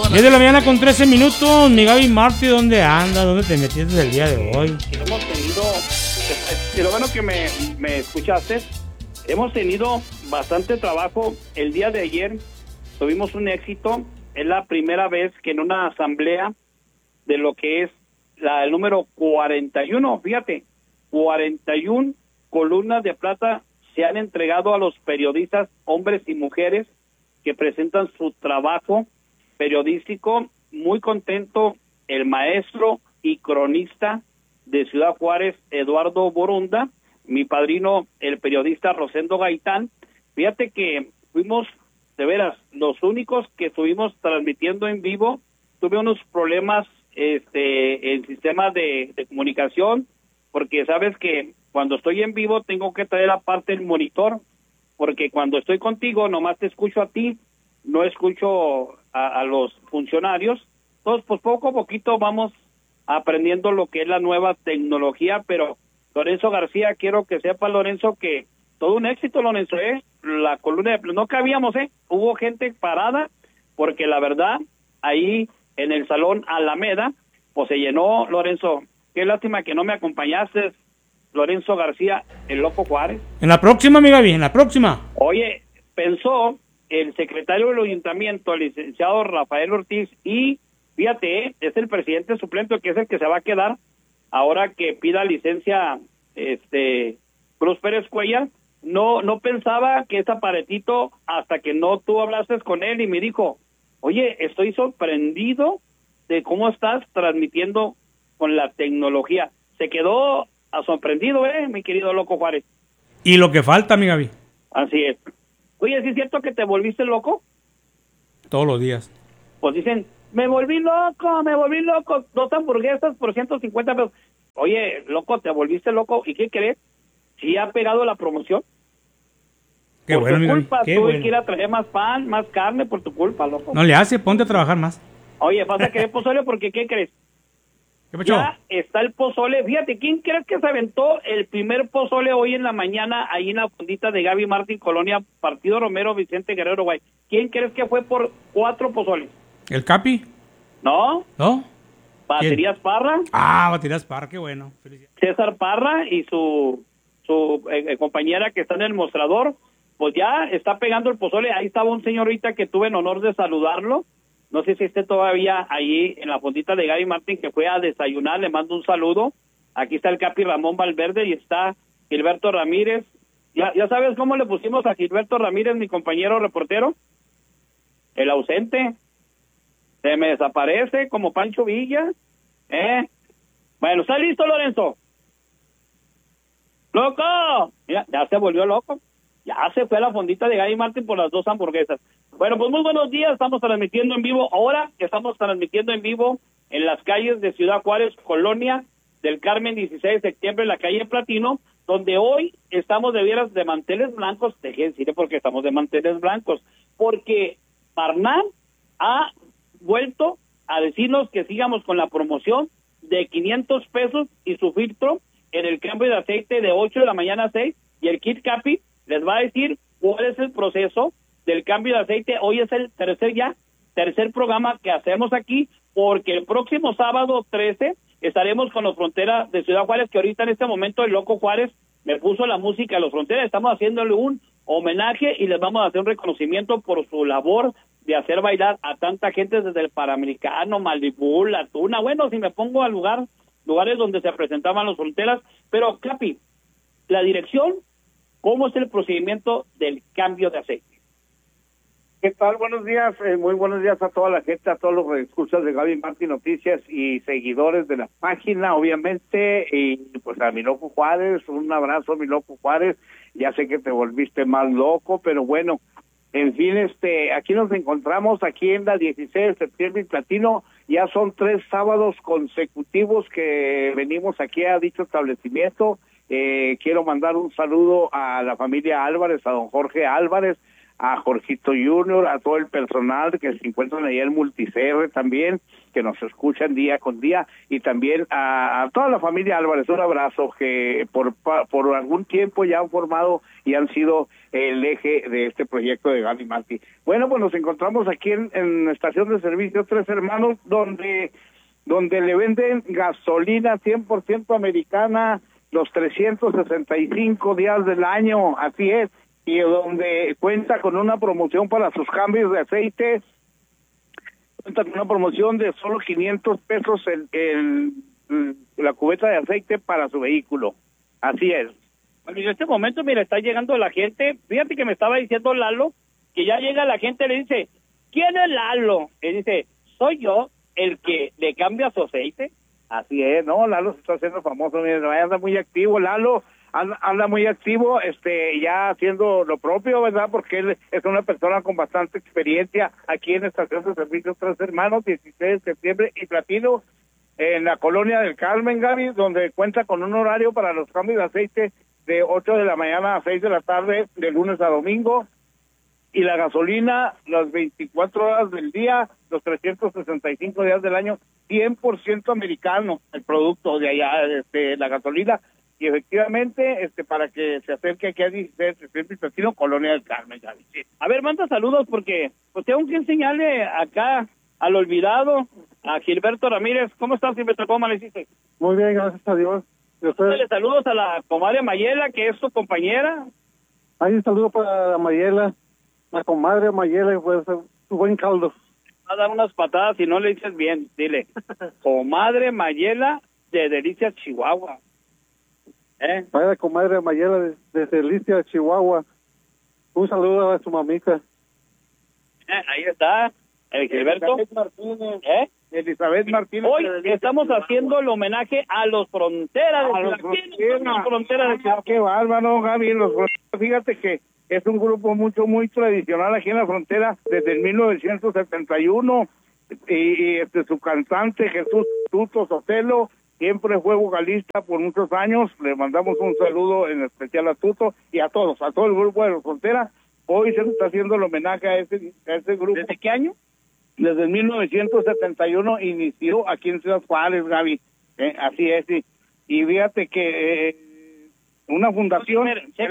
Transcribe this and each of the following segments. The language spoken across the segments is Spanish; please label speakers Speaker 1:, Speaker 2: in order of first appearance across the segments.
Speaker 1: 10 de la mañana con 13 minutos. Mi Gaby Martí, ¿dónde andas? ¿Dónde te metiste el día de hoy?
Speaker 2: Hemos tenido, y lo bueno que me escuchaste, hemos tenido bastante trabajo. El día de ayer tuvimos un éxito. Es la primera vez que en una asamblea de lo que es el número 41, fíjate, 41 columnas de plata se han entregado a los periodistas, hombres y mujeres, que presentan su trabajo periodístico. Muy contento el maestro y cronista de Ciudad Juárez, Eduardo Borunda, mi padrino, el periodista Rosendo Gaitán. Fíjate que fuimos, de veras, los únicos que estuvimos transmitiendo en vivo. Tuve unos problemas en sistemas de comunicación, porque sabes que cuando estoy en vivo tengo que traer aparte el monitor, porque cuando estoy contigo nomás te escucho a ti, no escucho a los funcionarios. Entonces, pues poco a poquito vamos aprendiendo lo que es la nueva tecnología. Pero Lorenzo García, quiero que sepa, Lorenzo, que todo un éxito, Lorenzo, la columna de no cabíamos, hubo gente parada, porque la verdad, ahí en el Salón Alameda, pues se llenó, Lorenzo. Qué lástima que no me acompañaste, Lorenzo García, el Loco Juárez.
Speaker 1: En la próxima, mi Gaby, en la próxima.
Speaker 2: Oye, pensó el secretario del ayuntamiento, el licenciado Rafael Ortiz, y fíjate, es el presidente suplente, que es el que se va a quedar ahora que pida licencia Cruz Pérez Cuellar. No pensaba que ese aparatito, hasta que no tú hablaste con él y me dijo, oye, estoy sorprendido de cómo estás transmitiendo con la tecnología. Se quedó sorprendido, mi querido Loco Juárez.
Speaker 1: Y lo que falta, mi Gaby.
Speaker 2: Así es. Oye, ¿sí es cierto que te volviste loco?
Speaker 1: Todos los días.
Speaker 2: Pues dicen, me volví loco, 2 hamburguesas por 150 pesos. Oye, loco, te volviste loco, ¿y qué crees? ¿Sí ha pegado la promoción?
Speaker 1: Qué
Speaker 2: por
Speaker 1: bueno,
Speaker 2: tu
Speaker 1: mi Gaby.
Speaker 2: culpa,
Speaker 1: Qué
Speaker 2: tuve
Speaker 1: bueno.
Speaker 2: que ir a traer más pan, más carne por tu culpa, loco.
Speaker 1: No le hace, ponte a trabajar más.
Speaker 2: Oye, vas a querer pozole porque, ¿qué crees?
Speaker 1: ¿Qué pasó?
Speaker 2: Ya está el pozole. Fíjate, ¿quién crees que se aventó el primer pozole hoy en la mañana ahí en la fondita de Gaby Martín, Colonia Partido Romero, Vicente Guerrero, Guay? ¿Quién crees que fue por 4 pozoles?
Speaker 1: ¿El Capi?
Speaker 2: ¿No?
Speaker 1: ¿No?
Speaker 2: Baterías Parra.
Speaker 1: Baterías Parra, qué bueno.
Speaker 2: César Parra y su compañera que está en el mostrador, pues ya está pegando el pozole. Ahí estaba un señor ahorita que tuve el honor de saludarlo. No sé si esté todavía ahí en la fondita de Gaby Martín, que fue a desayunar. Le mando un saludo. Aquí está el Capi Ramón Valverde y está Gilberto Ramírez. ¿Ya sabes cómo le pusimos a Gilberto Ramírez, mi compañero reportero? El ausente. Se me desaparece como Pancho Villa. Bueno, ¿está listo, Lorenzo? ¡Loco! Mira, ya se volvió loco. Ya se fue a la fondita de Gaby Martín por las 2 hamburguesas. Bueno, pues muy buenos días. Estamos transmitiendo en vivo. Ahora estamos transmitiendo en vivo en las calles de Ciudad Juárez, Colonia del Carmen, 16 de septiembre, en la calle Platino, donde hoy estamos de veras de manteles blancos. Deje de decirle por qué estamos de manteles blancos. Porque Parnal ha vuelto a decirnos que sigamos con la promoción de 500 pesos y su filtro en el cambio de aceite de 8 de la mañana a 6, y el kit Capi les va a decir cuál es el proceso del cambio de aceite. Hoy es el tercer programa que hacemos aquí, porque el próximo sábado 13 estaremos con los Fronteras de Ciudad Juárez, que ahorita en este momento el Loco Juárez me puso la música de los Fronteras. Estamos haciéndole un homenaje y les vamos a hacer un reconocimiento por su labor de hacer bailar a tanta gente desde el Panamericano, Malibu, La Tuna. Bueno, si me pongo al lugares donde se presentaban los Fronteras. Pero, Capi, la dirección, ¿cómo es el procedimiento del cambio de aceite?
Speaker 3: ¿Qué tal? Buenos días, muy buenos días a toda la gente, a todos los escuchas de Gaby Martín Noticias y seguidores de la página, obviamente, y pues a mi Loco Juárez, un abrazo, mi Loco Juárez. Ya sé que te volviste más loco, pero bueno, en fin, aquí nos encontramos, aquí en la 16 de septiembre y Platino. Ya son 3 sábados consecutivos que venimos aquí a dicho establecimiento. Quiero mandar un saludo a la familia Álvarez, a don Jorge Álvarez, a Jorgito Junior, a todo el personal que se encuentran ahí en Multiserre también, que nos escuchan día con día, y también a toda la familia Álvarez, un abrazo, que por algún tiempo ya han formado y han sido el eje de este proyecto de Gaby Martí. Bueno, pues nos encontramos aquí en estación de servicio Tres Hermanos, donde le venden gasolina 100% americana los 365 días del año, así es, y donde cuenta con una promoción para sus cambios de aceite, cuenta con una promoción de solo 500 pesos la cubeta de aceite para su vehículo, así es.
Speaker 2: Bueno, en este momento, mira, está llegando la gente, fíjate que me estaba diciendo Lalo, que ya llega la gente, le dice, ¿quién es Lalo? Y dice, soy yo el que le cambia su aceite.
Speaker 3: Así es, no, Lalo se está haciendo famoso, mira, anda muy activo, Lalo anda muy activo, ya haciendo lo propio, ¿verdad? Porque él es una persona con bastante experiencia aquí en Estación de Servicios Tres Hermanos, 16 de septiembre y Platino, en la colonia del Carmen, Gaby, donde cuenta con un horario para los cambios de aceite de 8 de la mañana a 6 de la tarde, de lunes a domingo, y la gasolina las 24 horas del día, los 365 días del año, 100% americano el producto de allá, la gasolina, y efectivamente, para que se acerque aquí a 16 de septiembre, colonia del Carmen, Gaby. Sí.
Speaker 2: A ver, manda saludos porque pues tengo que enseñarle acá al olvidado, a Gilberto Ramírez. ¿Cómo estás, Gilberto? ¿Cómo le hiciste?
Speaker 4: Muy bien, gracias a Dios.
Speaker 2: Dale saludos a la comadre Mayela, que es tu compañera.
Speaker 4: Hay un saludo para Mayela, la comadre Mayela, pues su buen caldo.
Speaker 2: Va a dar unas patadas si no le dices bien, dile. Comadre Mayela de Delicias, Chihuahua.
Speaker 4: Vaya comadre Mayela de Delicias, Chihuahua. Un saludo a su mamita.
Speaker 2: Ahí está, el Gilberto.
Speaker 3: Elizabeth Martínez.
Speaker 2: Hoy estamos haciendo el homenaje a los Fronteras de Chihuahua.
Speaker 3: Qué bárbaro, Gaby. Los Fronteras, fíjate que es un grupo muy tradicional aquí en la frontera desde el 1971, y su cantante Jesús Tuto Sotelo siempre fue vocalista por muchos años. Le mandamos un saludo en especial a Tuto y a todo el grupo de los Fronteras. Hoy se está haciendo el homenaje a ese grupo.
Speaker 2: ¿Desde qué año?
Speaker 3: Desde el 1971 inició aquí en Ciudad Juárez, Gaby. Así es, y fíjate que una fundación...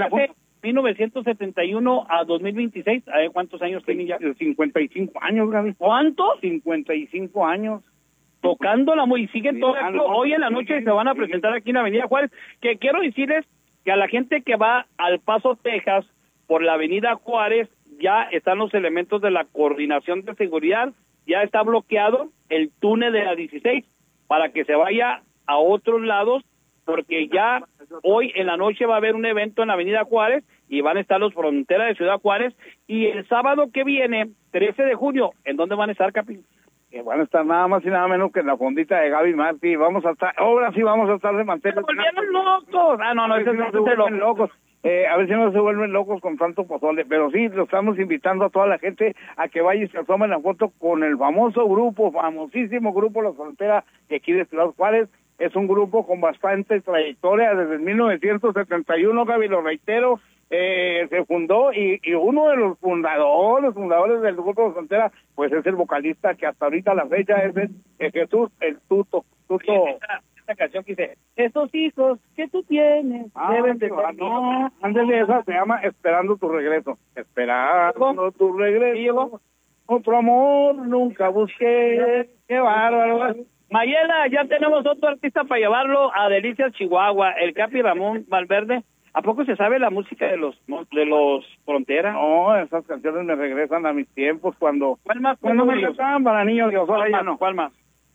Speaker 2: 1971 a 2026, a ver cuántos años tiene ya.
Speaker 3: 55 años, Gaby.
Speaker 2: ¿Cuántos?
Speaker 3: 55 años.
Speaker 2: Tocándola muy, siguen todo esto. Hoy en la noche se van a presentar aquí en la Avenida Juárez, que quiero decirles que a la gente que va al Paso, Texas, por la Avenida Juárez, ya están los elementos de la coordinación de seguridad, ya está bloqueado el túnel de la 16 para que se vaya a otros lados, porque ya hoy en la noche va a haber un evento en la Avenida Juárez y van a estar los Fronteras de Ciudad Juárez, y el sábado que viene, 13 de junio, ¿en dónde van a estar, Capi?
Speaker 3: Que van a estar nada más y nada menos que en la fondita de Gaby Martí. Ahora sí vamos a estar de manteles.
Speaker 2: ¡Se volvieron locos! Ese no se vuelven
Speaker 3: locos. A ver si no se vuelven locos con tanto pozole, pero sí, lo estamos invitando a toda la gente a que vaya y se tomen la foto con el famosísimo grupo Los Fronteras de aquí de Ciudad Juárez. Es un grupo con bastante trayectoria desde 1971, Gaby, lo reitero, se fundó, y uno de los fundadores del grupo Los Fronteras, pues es el vocalista que hasta ahorita la fecha es el Jesús, el Tuto.
Speaker 2: Esta canción que dice, estos hijos que tú tienes deben de ser...
Speaker 3: No, ándale, esa se llama Esperando tu regreso. Esperando tu regreso. Otro amor nunca busqué. Qué bárbaro.
Speaker 2: Mayela, ya tenemos otro artista para llevarlo a Delicias, Chihuahua, el Capi Ramón Valverde. ¿A poco se sabe la música de los Fronteras?
Speaker 3: No, esas canciones me regresan a mis tiempos cuando...
Speaker 2: ¿Cuál más?
Speaker 3: Cuando me cantaban para niños, Dios, ahora ya no.
Speaker 2: ¿Cuál más?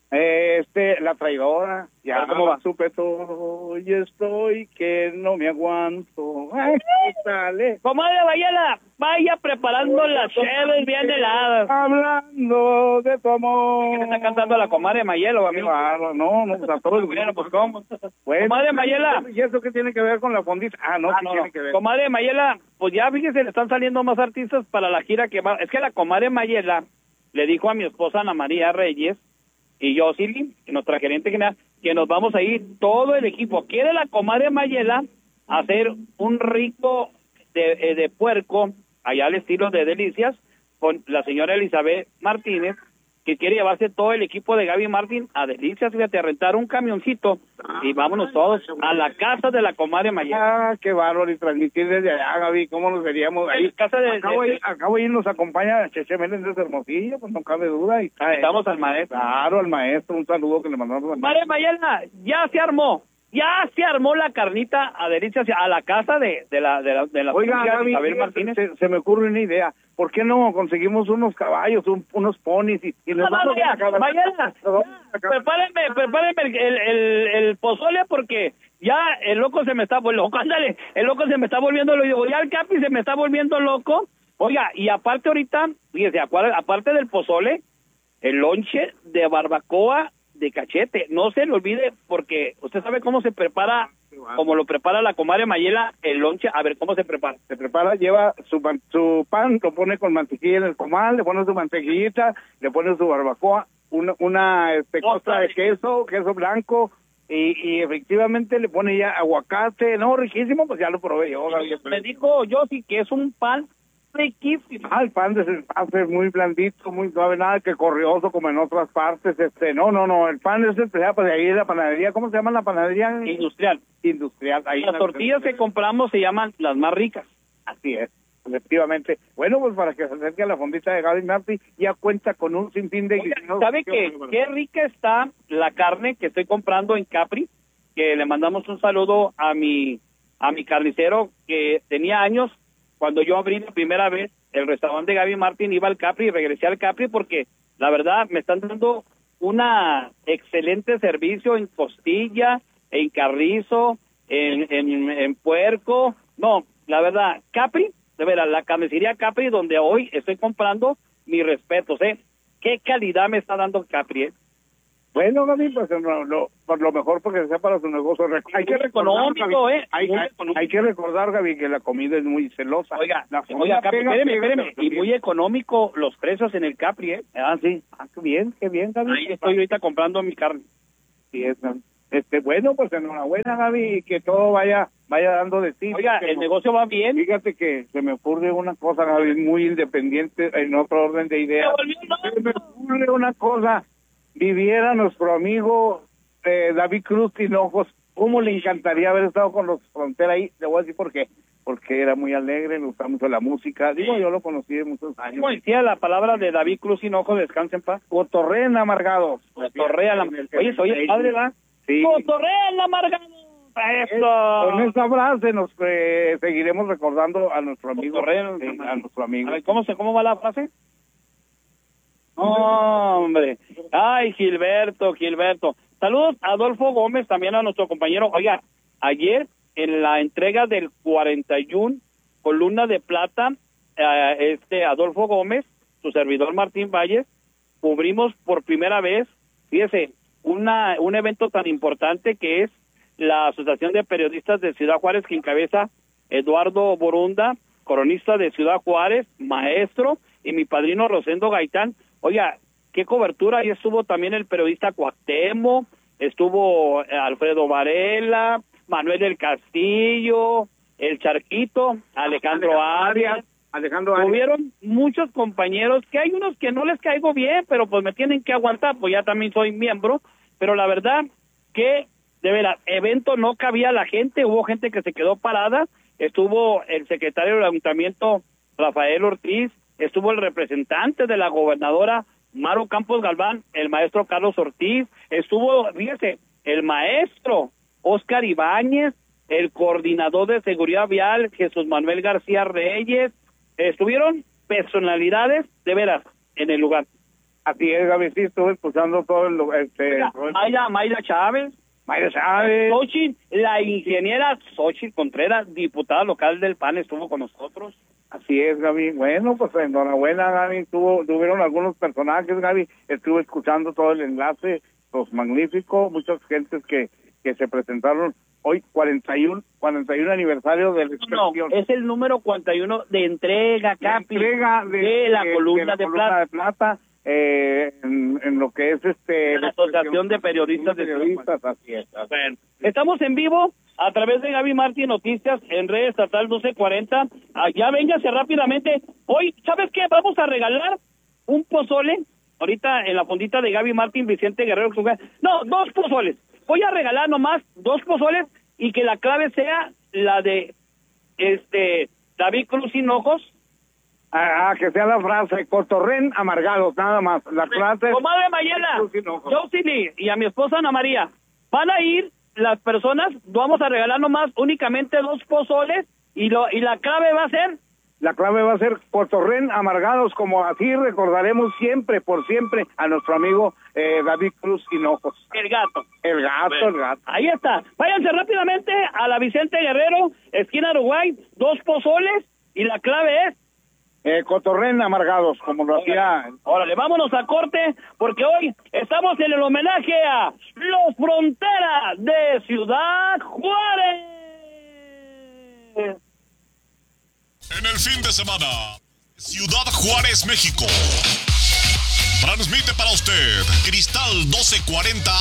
Speaker 3: La traidora, ya
Speaker 2: ¿cómo va?
Speaker 3: supe todo y estoy que no me aguanto. Ay, sale.
Speaker 2: Comadre Mayela, vaya preparando las cheves bien heladas.
Speaker 3: Hablando de tu amor.
Speaker 2: ¿Quién está cantando la comadre Mayela o a mí?
Speaker 3: No, pues a todos.
Speaker 2: Bueno, pues ¿cómo?
Speaker 3: Bueno,
Speaker 2: comadre Mayela.
Speaker 3: ¿Y eso qué tiene que ver con la fondita? No tiene que ver.
Speaker 2: Comadre Mayela, pues ya fíjese, le están saliendo más artistas para la gira que va. Es que la comadre Mayela le dijo a mi esposa Ana María Reyes y yo, Silvi, nuestra gerente general, que nos vamos a ir todo el equipo. Quiere la comadre Mayela hacer un rico de puerco allá al estilo de Delicias, con la señora Elizabeth Martínez, que quiere llevarse todo el equipo de Gaby Martín a Delicias, fíjate, a rentar un camioncito y vámonos todos a la casa de la comadre Mayela.
Speaker 3: Ah, qué bárbaro, y transmitir desde allá, Gaby, ¿cómo nos veríamos ahí?
Speaker 2: Casa
Speaker 3: Acabo de ir, nos acompaña Cheche Méndez Hermosillo, pues no cabe duda. Y
Speaker 2: estamos al maestro.
Speaker 3: Claro, al maestro, un saludo que le mandamos.
Speaker 2: Comadre Mayela, ya se armó la carnita a Delicias, a la casa de la
Speaker 3: Oiga, Gaby,
Speaker 2: Isabel Martínez.
Speaker 3: Se me ocurre una idea. ¿Por qué no conseguimos unos caballos, unos ponis y nos vamos a acabar?
Speaker 2: Mayela, prepárenme el pozole porque ya el loco se me está volviendo loco, ya el Capi se me está volviendo loco. Oiga, y aparte ahorita, fíjese, aparte del pozole, el lonche de barbacoa de cachete, no se le olvide, porque usted sabe cómo se prepara, como lo prepara la comadre Mayela, el lonche. A ver, ¿cómo se prepara?
Speaker 3: Se prepara, lleva su pan, lo pone con mantequilla en el comal, le pone su mantequillita, le pone su barbacoa, una costra de queso blanco, y efectivamente le pone ya aguacate, no, riquísimo, pues ya lo probé yo.
Speaker 2: Me dijo yo sí que es un pan riquísimo.
Speaker 3: El pan de hace muy blandito, muy suave, nada que corrioso como en otras partes. No, el pan es especial, pues de ahí de la panadería. ¿Cómo se llama la panadería?
Speaker 2: Industrial.
Speaker 3: Ahí
Speaker 2: las tortillas que compramos se llaman las más ricas.
Speaker 3: Así es, efectivamente. Bueno, pues para que se acerque a la fondita de Gaby Martí, ya cuenta con un sinfín de...
Speaker 2: ¿Sabe qué rica está la carne que estoy comprando en Capri? Que le mandamos un saludo a mi carnicero, que tenía años. Cuando yo abrí la primera vez el restaurante de Gaby Martín, iba al Capri y regresé al Capri porque la verdad me están dando una excelente servicio en costilla, en carrizo, en puerco. No, la verdad, Capri, de veras, la carnicería Capri, donde hoy estoy comprando, mis respetos, qué calidad me está dando Capri,
Speaker 3: Bueno, Gaby, pues por lo mejor porque sea para su negocio. Hay que recordar, Gaby, hay que recordar, Gaby, que la comida es muy celosa.
Speaker 2: Oiga, Capri, espéreme, y muy económico los precios en el Capri,
Speaker 3: sí. Qué bien, Gaby.
Speaker 2: Ahí estoy ahorita comprando mi carne.
Speaker 3: Sí, bueno, pues enhorabuena, Gaby, y que todo vaya dando de sí.
Speaker 2: Oiga, el negocio va bien.
Speaker 3: Fíjate que se me ocurre una cosa, Gaby, muy independiente, en otro orden de ideas. Se me ocurre una cosa. Viviera nuestro amigo David Cruz Hinojos, cómo le encantaría haber estado con los Frontera ahí. Le voy a decir por qué. Porque era muy alegre, le gustaba mucho la música. Digo, yo lo conocí de muchos años.
Speaker 2: ¿Cómo decía la palabra de David Cruz Hinojos? Descansa en paz.
Speaker 3: Cotorrean amargados.
Speaker 2: Oye, soy el padre, ¿verdad?
Speaker 3: Sí.
Speaker 2: Cotorrean amargados. Eso.
Speaker 3: Con esa frase nos seguiremos recordando a nuestro amigo. A nuestro amigo.
Speaker 2: A ver, ¿cómo va la frase? Hombre, ay, Gilberto. Saludos a Adolfo Gómez, también a nuestro compañero. Oiga, ayer en la entrega del 41 Columna de Plata, Adolfo Gómez, su servidor Martín Valles, cubrimos por primera vez, fíjese, un evento tan importante que es la Asociación de Periodistas de Ciudad Juárez, que encabeza Eduardo Borunda, coronista de Ciudad Juárez, maestro, y mi padrino Rosendo Gaitán. Oiga, qué cobertura. Ahí estuvo también el periodista Cuauhtémoc, estuvo Alfredo Varela, Manuel del Castillo, el Charquito, Alejandro Arias. Hubieron muchos compañeros, que hay unos que no les caigo bien, pero pues me tienen que aguantar, pues ya también soy miembro, pero la verdad que, de veras, evento no cabía la gente, hubo gente que se quedó parada, estuvo el secretario del ayuntamiento, Rafael Ortiz, estuvo el representante de la gobernadora Maru Campos Galván, el maestro Carlos Ortiz, estuvo, fíjese, el maestro Óscar Ibáñez, el coordinador de seguridad vial Jesús Manuel García Reyes, estuvieron personalidades de veras en el lugar.
Speaker 3: Así es, Gaby, sí, estuve escuchando todo el
Speaker 2: Mayra Chávez, Xochitl, la ingeniera Xochitl Contreras, diputada local del PAN, estuvo con nosotros.
Speaker 3: Así es, Gaby. Bueno, pues enhorabuena, Gaby. Tuvieron algunos personajes, Gaby. Estuve escuchando todo el enlace, los magníficos, muchas gentes que se presentaron hoy, 41 aniversario de la expresión.
Speaker 2: No, es el número 41 de entrega, Capi, de la columna de plata.
Speaker 3: En lo que es
Speaker 2: la Asociación de Periodistas
Speaker 3: Así es.
Speaker 2: Bueno, estamos en vivo a través de Gaby Martín Noticias en Red Estatal 1240. Ya véngase rápidamente. Hoy, ¿sabes qué? Vamos a regalar un pozole. Ahorita en la fondita de Gaby Martín, Vicente Guerrero. No, 2 pozoles. Voy a regalar nomás 2 pozoles y que la clave sea la de David Cruz Hinojos.
Speaker 3: Que sea la frase, cotorren amargados, nada más. La frase.
Speaker 2: Comadre Mayela, Josely y a mi esposa Ana María, van a ir las personas, vamos a regalar nomás únicamente 2 pozoles y la clave va a ser...
Speaker 3: La clave va a ser cotorren amargados, como así recordaremos siempre, por siempre, a nuestro amigo David Cruz Hinojos.
Speaker 2: El gato.
Speaker 3: El gato.
Speaker 2: Ahí está. Váyanse rápidamente a la Vicente Guerrero, esquina Uruguay, 2 pozoles y la clave es...
Speaker 3: cotorren amargados, como lo hacía...
Speaker 2: Órale, vámonos a corte, porque hoy estamos en el homenaje a los Fronteras de Ciudad Juárez.
Speaker 5: En el fin de semana, Ciudad Juárez, México. Transmite para usted Cristal 1240